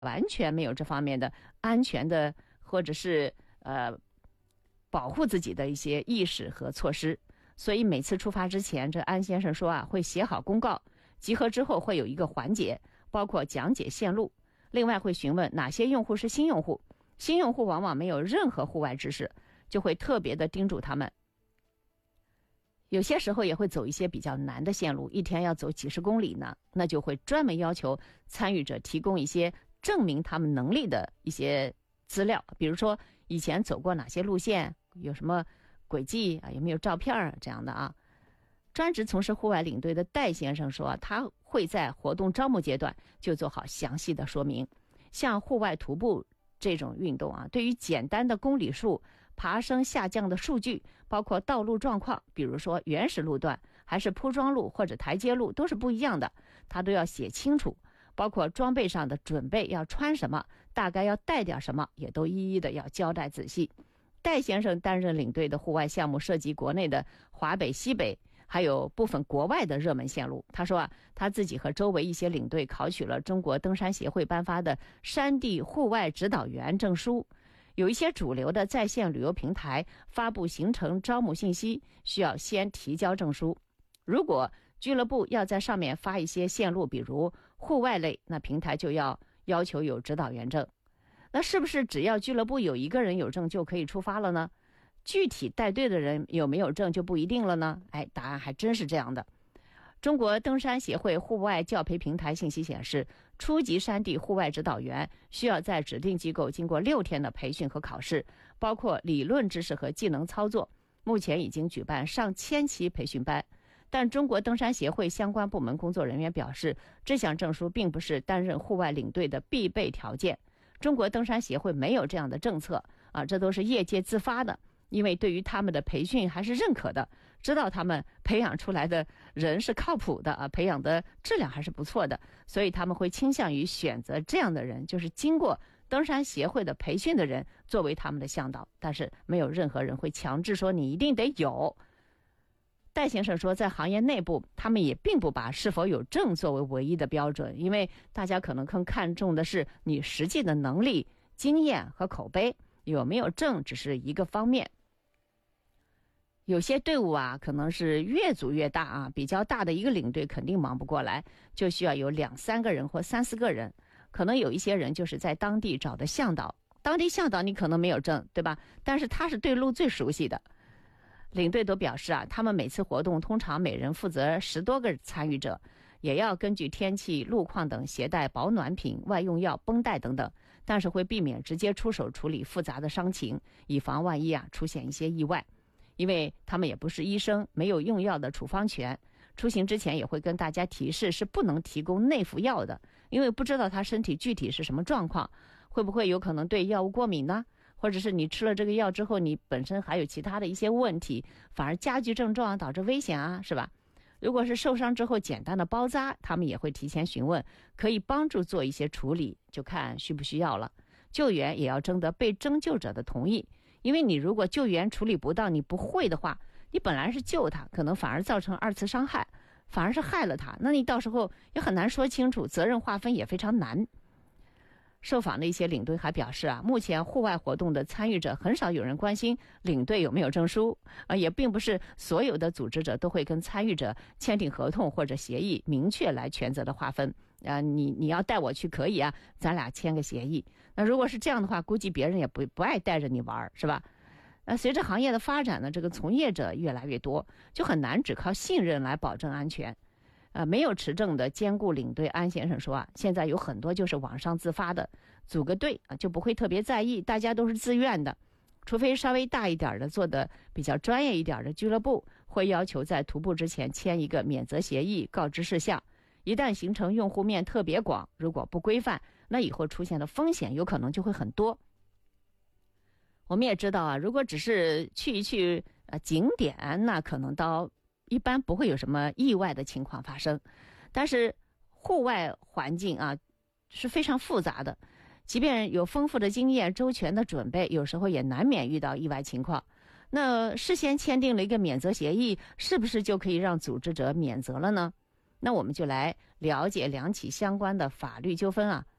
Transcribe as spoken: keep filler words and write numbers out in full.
完全没有这方面的安全的或者是呃保护自己的一些意识和措施。所以每次出发之前，这安先生说啊，会写好公告，集合之后会有一个环节，包括讲解线路，另外会询问哪些用户是新用户，新用户往往没有任何户外知识，就会特别的叮嘱他们。有些时候也会走一些比较难的线路，一天要走几十公里呢，那就会专门要求参与者提供一些证明他们能力的一些资料，比如说以前走过哪些路线，有什么轨迹啊，有没有照片这样的啊。专职从事户外领队的戴先生说，他会在活动招募阶段就做好详细的说明。像户外徒步这种运动啊，对于简单的公里数、爬升下降的数据，包括道路状况，比如说原始路段还是铺装路或者台阶路，都是不一样的，他都要写清楚。包括装备上的准备要穿什么，大概要带点什么，也都一一的要交代仔细。戴先生担任领队的户外项目涉及国内的华北、西北，还有部分国外的热门线路。他说啊，他自己和周围一些领队考取了中国登山协会颁发的山地户外指导员证书。有一些主流的在线旅游平台发布行程招募信息，需要先提交证书。如果俱乐部要在上面发一些线路，比如户外类，那平台就要要求有指导员证。那是不是只要俱乐部有一个人有证就可以出发了呢？具体带队的人有没有证就不一定了呢？哎，答案还真是这样的。中国登山协会户外教培平台信息显示，初级山地户外指导员需要在指定机构经过六天的培训和考试，包括理论知识和技能操作。目前已经举办上千期培训班。但中国登山协会相关部门工作人员表示，这项证书并不是担任户外领队的必备条件。中国登山协会没有这样的政策啊，这都是业界自发的，因为对于他们的培训还是认可的，知道他们培养出来的人是靠谱的啊，培养的质量还是不错的，所以他们会倾向于选择这样的人，就是经过登山协会的培训的人作为他们的向导，但是没有任何人会强制说你一定得有。戴先生说，在行业内部他们也并不把是否有证作为唯一的标准，因为大家可能更看重的是你实际的能力、经验和口碑，有没有证只是一个方面。有些队伍啊，可能是越组越大啊，比较大的一个领队肯定忙不过来，就需要有两三个人或三四个人。可能有一些人就是在当地找的向导，当地向导你可能没有证，对吧？但是他是对路最熟悉的。领队都表示啊，他们每次活动通常每人负责十多个参与者，也要根据天气、路况等携带保暖品、外用药、绷带等等，但是会避免直接出手处理复杂的伤情，以防万一啊出现一些意外。因为他们也不是医生，没有用药的处方权，出行之前也会跟大家提示是不能提供内服药的，因为不知道他身体具体是什么状况，会不会有可能对药物过敏呢？或者是你吃了这个药之后，你本身还有其他的一些问题，反而加剧症状，导致危险啊，是吧？如果是受伤之后简单的包扎，他们也会提前询问，可以帮助做一些处理，就看需不需要了。救援也要征得被征救者的同意，因为你如果救援处理不当，你不会的话，你本来是救他，可能反而造成二次伤害，反而是害了他，那你到时候也很难说清楚，责任划分也非常难。受访的一些领队还表示啊，目前户外活动的参与者很少有人关心领队有没有证书，啊，也并不是所有的组织者都会跟参与者签订合同或者协议，明确来权责的划分。啊，你你要带我去可以啊，咱俩签个协议。那如果是这样的话，估计别人也不不爱带着你玩，是吧？那随着行业的发展呢，这个从业者越来越多，就很难只靠信任来保证安全。呃，没有持证的兼顾领队安先生说啊，现在有很多就是网上自发的，组个队啊就不会特别在意，大家都是自愿的，除非稍微大一点的、做的比较专业一点的俱乐部会要求在徒步之前签一个免责协议，告知事项。一旦形成用户面特别广，如果不规范，那以后出现的风险有可能就会很多。我们也知道啊，如果只是去一去呃景点，那可能到一般不会有什么意外的情况发生，但是户外环境啊是非常复杂的，即便有丰富的经验、周全的准备，有时候也难免遇到意外情况。那事先签订了一个免责协议，是不是就可以让组织者免责了呢？那我们就来了解两起相关的法律纠纷啊。